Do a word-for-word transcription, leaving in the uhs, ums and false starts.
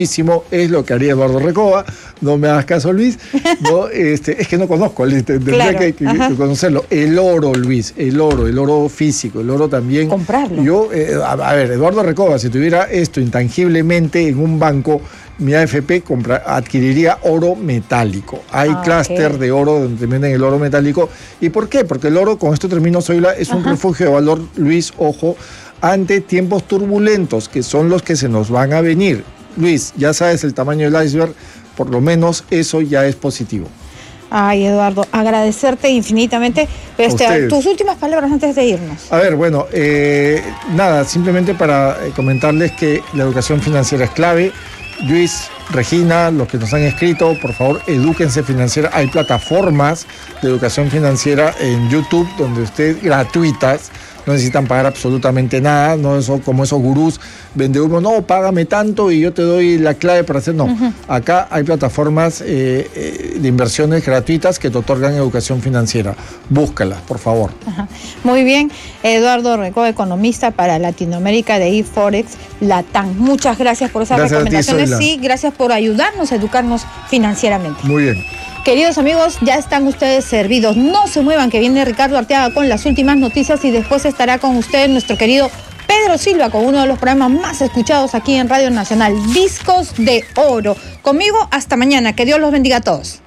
es lo que haría Eduardo Recoba, no me hagas caso, Luis. No, este, es que no conozco, Luis, tendría claro, que, que, que conocerlo. El oro, Luis, el oro, el oro físico, el oro también. Comprarlo. Yo, eh, a, a ver, Eduardo Recoba, si tuviera esto intangiblemente en un banco, mi A F P compra, adquiriría oro metálico. Hay ah, clúster okay. de oro donde venden el oro metálico. ¿Y por qué? Porque el oro, con esto termino, Zoila, es un Ajá. refugio de valor, Luis, ojo, ante tiempos turbulentos, que son los que se nos van a venir. Luis, ya sabes el tamaño del iceberg, por lo menos eso ya es positivo. Ay, Eduardo, agradecerte infinitamente, pero este, tus últimas palabras antes de irnos. A ver, bueno, eh, nada, simplemente para comentarles que la educación financiera es clave. Luis, Regina, los que nos han escrito, por favor, edúquense financiera. Hay plataformas de educación financiera en YouTube donde ustedes, gratuitas, no necesitan pagar absolutamente nada, no eso, como esos gurús vende humo, no, págame tanto y yo te doy la clave para hacer, no. Uh-huh. Acá hay plataformas eh, eh, de inversiones gratuitas que te otorgan educación financiera. Búscalas, por favor. Uh-huh. Muy bien, Eduardo Recoba, economista para Latinoamérica de eForex Latam. Muchas gracias por esas gracias recomendaciones y gracias por ayudarnos a educarnos financieramente. Muy bien. Queridos amigos, ya están ustedes servidos. No se muevan, que viene Ricardo Arteaga con las últimas noticias y después estará con ustedes nuestro querido Pedro Silva con uno de los programas más escuchados aquí en Radio Nacional, Discos de Oro. Conmigo hasta mañana. Que Dios los bendiga a todos.